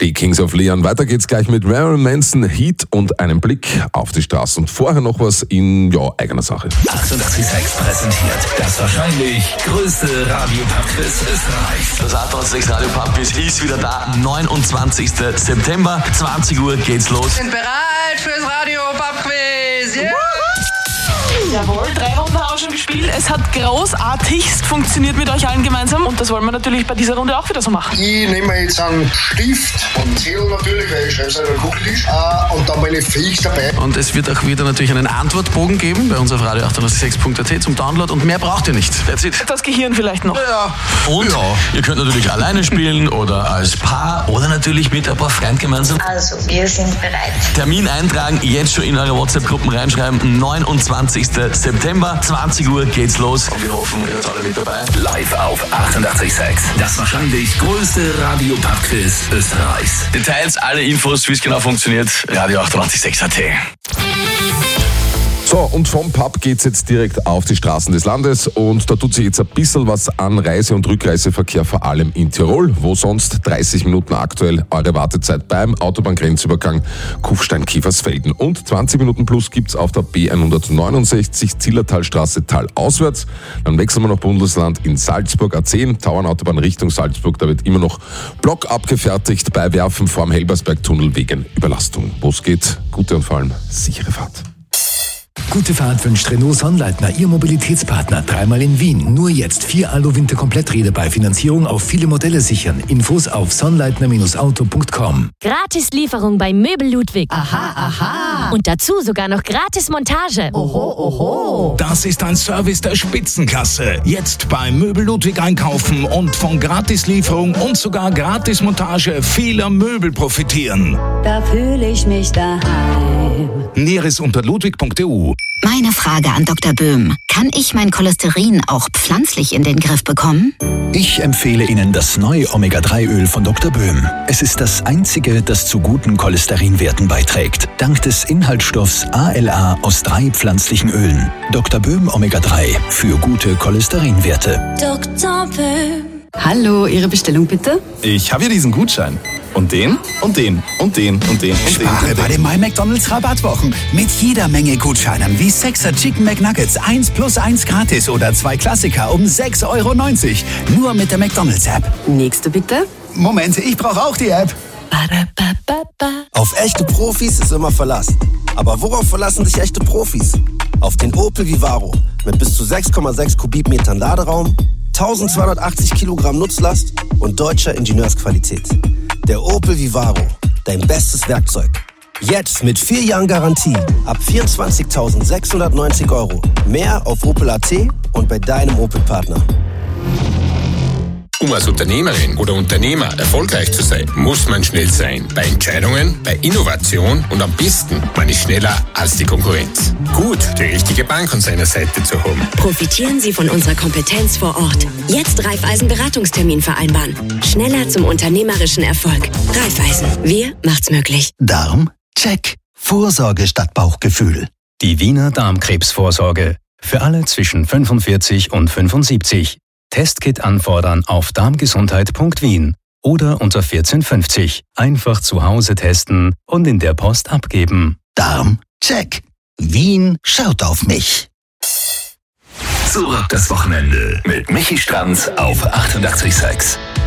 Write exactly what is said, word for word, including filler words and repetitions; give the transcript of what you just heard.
die Kings of Leon. Weiter geht's gleich mit Marilyn Manson, Heat und einem Blick auf die Straße. Und vorher noch was in ja, eigener Sache. achtundachtzig Komma sechs präsentiert das wahrscheinlich größte Radio-Pub-Quiz Österreichs. Das achtundachtzig Komma sechs Radio-Pub-Quiz ist wieder da. neunundzwanzigsten September, zwanzig Uhr geht's los. Sind bereit fürs Radio-Pub-Quiz. Yeah. Jawohl, drei Runden haben wir schon gespielt. Es hat großartigst funktioniert mit euch allen gemeinsam und das wollen wir natürlich bei dieser Runde auch wieder so machen. Ich nehme jetzt einen Stift und Zettel natürlich, weil ich schreibe es auf den Kugeltisch äh, und dann meine Fähig dabei. Und es wird auch wieder natürlich einen Antwortbogen geben bei uns auf radio achtundachtzig Komma sechs punkt a t zum Download und mehr braucht ihr nicht. That's it. Das Gehirn vielleicht noch. Ja. Und ja. Ihr könnt natürlich alleine spielen oder als Paar oder natürlich mit ein paar Freunden gemeinsam. Also, wir sind bereit. Termin eintragen, jetzt schon in eure WhatsApp-Gruppen reinschreiben. neunundzwanzigsten September, zwanzig Uhr geht's los. Und wir hoffen, ihr seid alle mit dabei. Live auf achtundachtzig Komma sechs. Das wahrscheinlich größte Radio-Pub-Quiz Österreichs. Details, alle Infos, wie es genau funktioniert, radio achtundachtzig Komma sechs punkt a t. So, und vom Pub geht's jetzt direkt auf die Straßen des Landes und da tut sich jetzt ein bisschen was an Reise- und Rückreiseverkehr, vor allem in Tirol, wo sonst dreißig Minuten aktuell eure Wartezeit beim Autobahngrenzübergang Kufstein-Kiefersfelden und zwanzig Minuten plus gibt's auf der B hundertneunundsechzig Zillertalstraße talauswärts. Dann wechseln wir noch Bundesland in Salzburg A zehn, Tauernautobahn Richtung Salzburg, da wird immer noch Block abgefertigt bei Werfen vorm Helbersberg-Tunnel wegen Überlastung. Wo es geht, gute und vor allem sichere Fahrt. Gute Fahrt wünscht Renault Sonnleitner, Ihr Mobilitätspartner. Dreimal in Wien. Nur jetzt vier Alu-Winter-Kompletträder bei Finanzierung auf viele Modelle sichern. Infos auf sonnleitner Auto punkt com. Gratis-Lieferung bei Möbel Ludwig. Aha, aha. Und dazu sogar noch Gratis-Montage. Oho, oho. Das ist ein Service der Spitzenklasse. Jetzt bei Möbel Ludwig einkaufen und von Gratislieferung und sogar Gratismontage vieler Möbel profitieren. Da fühle ich mich daheim. Näheres unter ludwig punkt e u. Meine Frage an Doktor Böhm. Kann ich mein Cholesterin auch pflanzlich in den Griff bekommen? Ich empfehle Ihnen das neue Omega drei Öl von Doktor Böhm. Es ist das einzige, das zu guten Cholesterinwerten beiträgt. Dank des Inhaltsstoffs A L A aus drei pflanzlichen Ölen. Doktor Böhm Omega drei für gute Cholesterinwerte. Doktor Böhm. Hallo, Ihre Bestellung bitte? Ich habe hier diesen Gutschein. Und den, und den, und den, und den, und Spare den. bei den My McDonald's Rabattwochen. Mit jeder Menge Gutscheinen wie sechser Chicken McNuggets eins plus eins gratis oder zwei Klassiker um sechs Euro neunzig. Nur mit der McDonald's App. Nächste bitte. Moment, ich brauche auch die App. Auf echte Profis ist immer Verlass. Aber worauf verlassen sich echte Profis? Auf den Opel Vivaro mit bis zu sechs Komma sechs Kubikmetern Laderaum, eintausendzweihundertachtzig Kilogramm Nutzlast und deutscher Ingenieursqualität. Der Opel Vivaro, dein bestes Werkzeug. Jetzt mit vier Jahren Garantie ab vierundzwanzigtausendsechshundertneunzig Euro. Mehr auf Opel Punkt a t und bei deinem Opel-Partner. Um als Unternehmerin oder Unternehmer erfolgreich zu sein, muss man schnell sein. Bei Entscheidungen, bei Innovation und am besten, man ist schneller als die Konkurrenz. Gut, die richtige Bank an seiner Seite zu haben. Profitieren Sie von unserer Kompetenz vor Ort. Jetzt Raiffeisen Beratungstermin vereinbaren. Schneller zum unternehmerischen Erfolg. Raiffeisen, wir macht's möglich. Darm? Check. Vorsorge statt Bauchgefühl. Die Wiener Darmkrebsvorsorge. Für alle zwischen fünfundvierzig und fünfundsiebzig. Testkit anfordern auf darmgesundheit punkt wien oder unter vierzehn fünfzig. Einfach zu Hause testen und in der Post abgeben. Darm? Check. Wien schaut auf mich. Zurück das Wochenende mit Michi Stranz auf achtundachtzig Komma sechs.